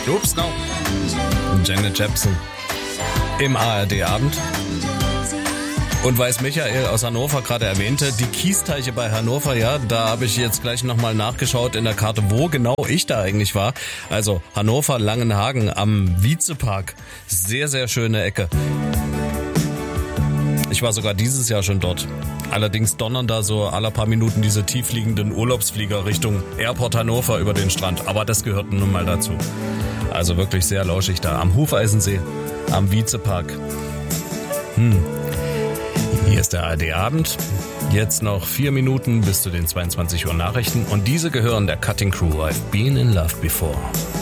Ups, no. Janet Jackson im ARD-Abend. Und weil es Michael aus Hannover gerade erwähnte, die Kiesteiche bei Hannover, ja, da habe ich jetzt gleich nochmal nachgeschaut in der Karte, wo genau ich da eigentlich war. Also Hannover, Langenhagen am Vizepark. Sehr, sehr schöne Ecke. Ich war sogar dieses Jahr schon dort. Allerdings donnern da so alle paar Minuten diese tieffliegenden Urlaubsflieger Richtung Airport Hannover über den Strand. Aber das gehört nun mal dazu. Also wirklich sehr lauschig da am Hufeisensee, am Vizepark. Hier ist der ARD-Abend. Jetzt noch 4 Minuten bis zu den 22 Uhr Nachrichten. Und diese gehören der Cutting Crew. I've been in love before.